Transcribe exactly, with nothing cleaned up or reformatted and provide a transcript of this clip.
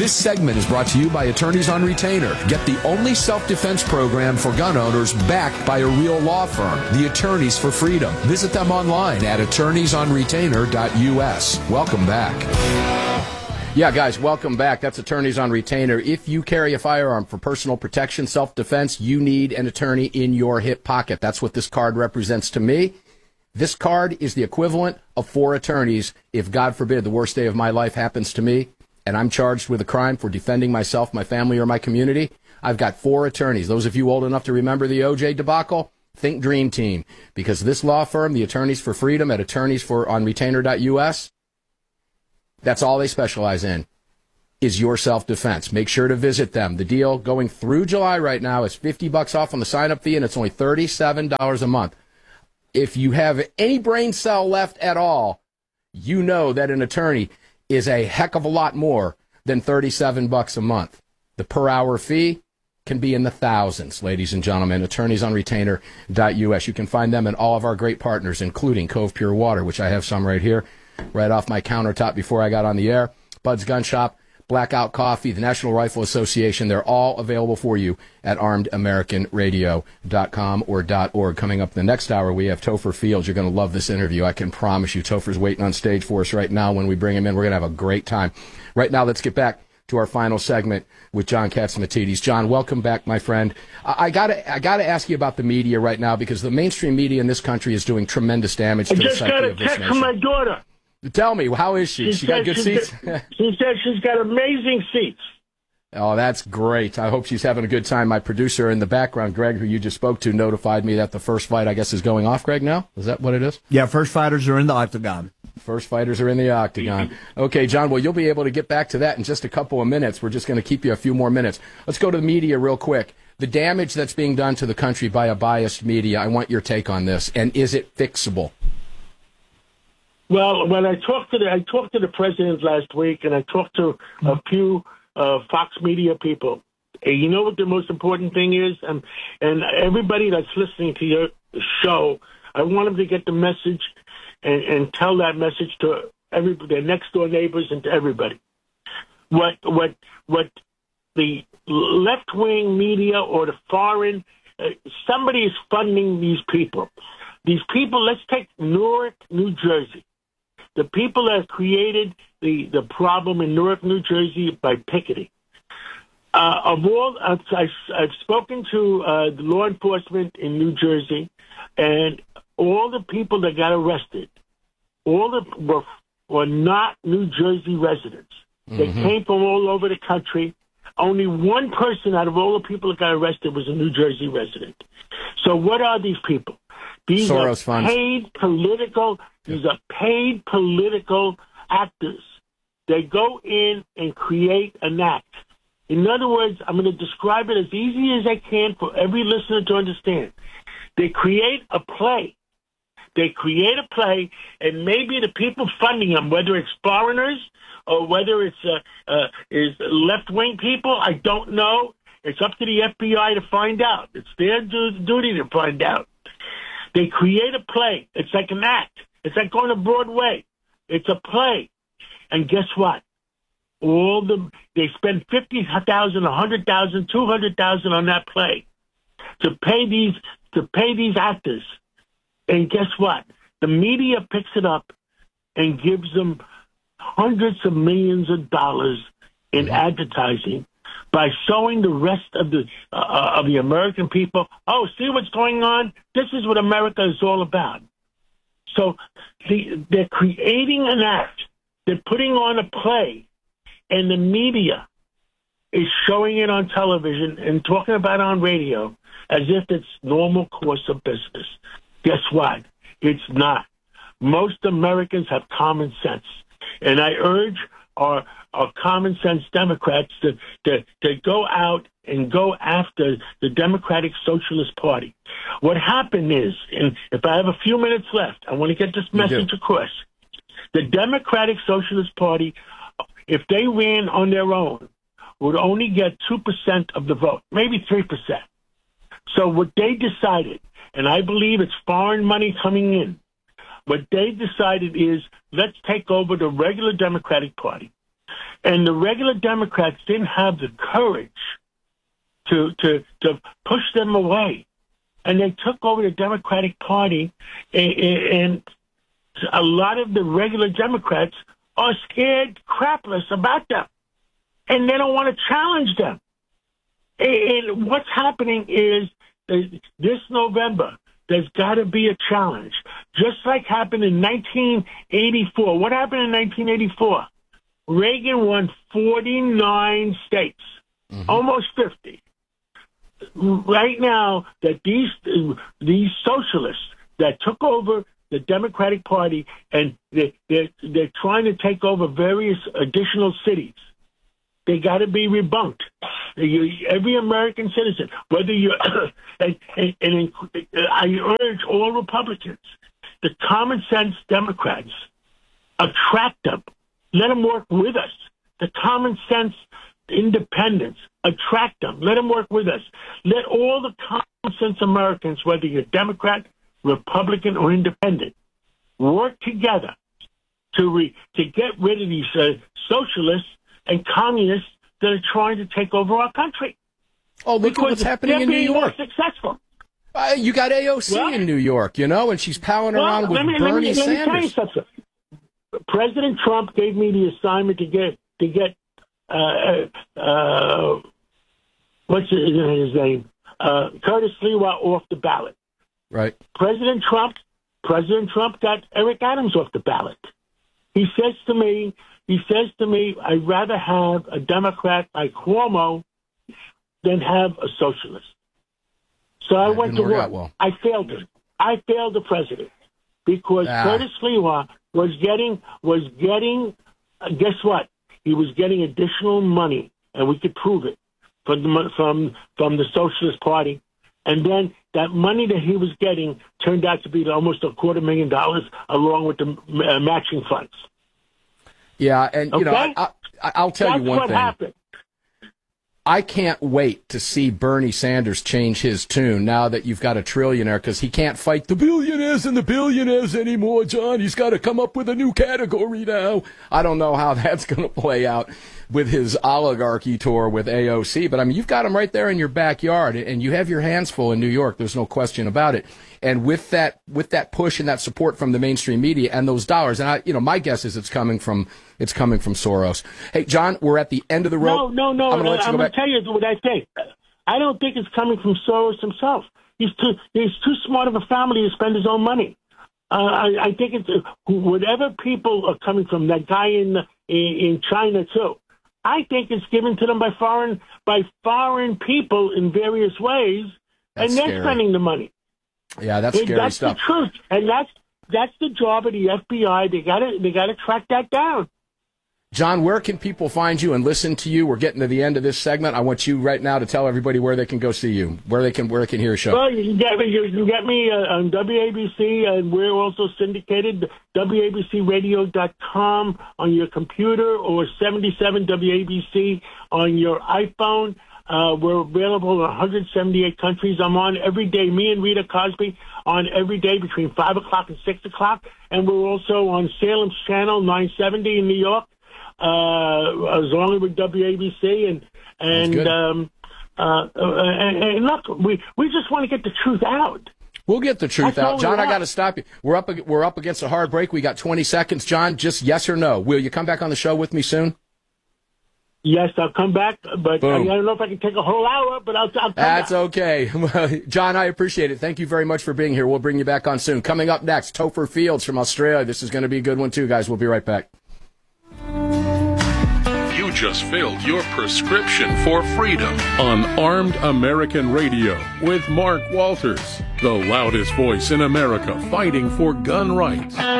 This segment is brought to you by Attorneys on Retainer. Get the only self-defense program for gun owners backed by a real law firm, the Attorneys for Freedom. Visit them online at attorneys on retainer dot U S. Welcome back. Yeah, guys, welcome back. That's Attorneys on Retainer. If you carry a firearm for personal protection, self-defense, you need an attorney in your hip pocket. That's what this card represents to me. This card is the equivalent of four attorneys if, God forbid, the worst day of my life happens to me and I'm charged with a crime for defending myself, my family, or my community. I've got four attorneys. Those of you old enough to remember the O J debacle, think Dream Team, because this law firm, the Attorneys for Freedom at attorneys for on retainer dot U S, that's all they specialize in, is your self-defense. Make sure to visit them. The deal going through July right now is fifty bucks off on the sign-up fee, and it's only thirty-seven dollars a month. If you have any brain cell left at all, you know that an attorney is a heck of a lot more than thirty-seven bucks a month. The per-hour fee can be in the thousands, ladies and gentlemen. attorneys on retainer dot U S. You can find them and all of our great partners, including Cove Pure Water, which I have some right here, right off my countertop before I got on the air, Bud's Gun Shop, Blackout Coffee, the National Rifle Association. They're all available for you at armed american radio dot com or .org. Coming up in the next hour, we have Topher Fields. You're going to love this interview. I can promise you. Topher's waiting on stage for us right now. When we bring him in, we're going to have a great time. Right now, let's get back to our final segment with John Catsimatidis. John, welcome back, my friend. I, I gotta, I gotta ask you about the media right now, because the mainstream media in this country is doing tremendous damage to the psyche of this nation. I just got a text from my daughter. Tell me, how is she? She, she got good seats? Got, she said she's got amazing seats. Oh, that's great. I hope she's having a good time. My producer in the background, Greg, who you just spoke to, notified me that the first fight, I guess, is going off, Greg, now? Is that what it is? Yeah, first fighters are in the octagon. First fighters are in the octagon. Okay, John, well, you'll be able to get back to that in just a couple of minutes. We're just going to keep you a few more minutes. Let's go to the media real quick. The damage that's being done to the country by a biased media, I want your take on this. And is it fixable? Well, when I talked to the I talked to the president last week, and I talked to a few uh, Fox media people. And you know what the most important thing is, and and everybody that's listening to your show, I want them to get the message and, and tell that message to every their next door neighbors and to everybody. What what what the left wing media or the foreign uh, somebody is funding these people. These people. Let's take Newark, New Jersey. The people that created the, the problem in Newark, New Jersey by picketing. Uh, of all, I've, I've spoken to uh, the law enforcement in New Jersey, and all the people that got arrested, all the were, were not New Jersey residents. Mm-hmm. They came from all over the country. Only one person out of all the people that got arrested was a New Jersey resident. So what are these people? These Soros are funds. paid political. These are paid political actors. They go in and create an act. In other words, I'm going to describe it as easy as I can for every listener to understand. They create a play. They create a play, and maybe the people funding them, whether it's foreigners or whether it's uh, uh, is left-wing people, I don't know. It's up to the F B I to find out. It's their duty to find out. They create a play. It's like an act. It's like going to Broadway. It's a play. And guess what? All the they spend fifty thousand, a hundred thousand, two hundred thousand on that play to pay these to pay these actors. And guess what? The media picks it up and gives them hundreds of millions of dollars in mm-hmm. advertising by showing the rest of the uh, of the American people, oh, see what's going on? This is what America is all about. So the, they're creating an act. They're putting on a play, and the media is showing it on television and talking about it on radio as if it's normal course of business. Guess what? It's not. Most Americans have common sense, and I urge our our common sense Democrats to, to, to go out and go after the Democratic Socialist Party. What happened is, and if I have a few minutes left, I want to get this message across. The Democratic Socialist Party, if they ran on their own, would only get two percent of the vote, maybe three percent. So what they decided, and I believe it's foreign money coming in, what they decided is, let's take over the regular Democratic Party. And the regular Democrats didn't have the courage to to to push them away. And they took over the Democratic Party, and, and a lot of the regular Democrats are scared crapless about them, and they don't want to challenge them. And what's happening is this November, there's got to be a challenge, just like happened in nineteen eighty-four. What happened in nineteen eighty-four? Reagan won forty-nine states, mm-hmm. almost fifty. Right now, that these these socialists that took over the Democratic Party and they, they're, they're trying to take over various additional cities, they got to be rebunked. You, every American citizen, whether you and, and, and I urge all Republicans, the common sense Democrats, attract them. Let them work with us. The common sense independents, attract them. Let them work with us. Let all the common sense Americans, whether you're Democrat, Republican, or Independent, work together to re, to get rid of these uh, socialists and communists that are trying to take over our country. Oh, look because at what's happening in New York. Successful. Uh, you got A O C well, in New York, you know, and she's palling well, around with me, Bernie let me, Sanders. Let me tell you something. President Trump gave me the assignment to get to get uh, uh, what's his, his name, uh, Curtis Sliwa off the ballot. Right. President Trump, President Trump got Eric Adams off the ballot. He says to me, he says to me, I'd rather have a Democrat like Cuomo than have a socialist. So I that went to work. Well. I failed him. I failed the president because ah. Curtis Sliwa was getting was getting. Uh, guess what? He was getting additional money, and we could prove it from the, from from the Socialist Party. And then that money that he was getting turned out to be almost a quarter million dollars, along with the uh, matching funds. Yeah, and you okay? know, I, I, I'll tell That's you one what thing. Happened. I can't wait to see Bernie Sanders change his tune now that you've got a trillionaire, because he can't fight the billionaires and the billionaires anymore, John. He's got to come up with a new category now. I don't know how that's going to play out with his oligarchy tour with A O C, but I mean, you've got him right there in your backyard, and you have your hands full in New York. There's no question about it. And with that, with that push and that support from the mainstream media and those dollars, and I, you know, my guess is it's coming from it's coming from Soros. Hey, John, we're at the end of the road. No, no, no. I'm going to tell you what I think. I don't think it's coming from Soros himself. He's too he's too smart of a family to spend his own money. Uh, I, I think it's uh, whatever people are coming from. That guy in in, in China too. I think it's given to them by foreign by foreign people in various ways, That's and they're scary. spending the money. Yeah, that's scary that's stuff. That's the truth, and that's that's the job of the F B I. They got to they got to track that down. John, where can people find you and listen to you? We're getting to the end of this segment. I want you right now to tell everybody where they can go see you, where they can where they can hear a show. Well, you can get me, you can get me uh, on W A B C, and we're also syndicated, W A B C radio dot com on your computer, or seventy-seven W A B C on your iPhone. Uh, we're available in one hundred seventy-eight countries. I'm on every day. Me and Rita Cosby on every day between five o'clock and six o'clock. And we're also on Salem's Channel, nine seventy in New York, uh, as long as with W A B C. And, and, um, uh, and, and look, we, we just want to get the truth out. We'll get the truth That's out. John, I got to want. stop you. We're up, we're up against a hard break. We got twenty seconds. John, just yes or no. Will you come back on the show with me soon? Yes, I'll come back, but I, I Boom. don't know if I can take a whole hour, but I'll, I'll come That's back. okay. John, I appreciate it. Thank you very much for being here. We'll bring you back on soon. Coming up next, Topher Fields from Australia. This is going to be a good one, too, guys. We'll be right back. You just filled your prescription for freedom on Armed American Radio with Mark Walters, the loudest voice in America fighting for gun rights.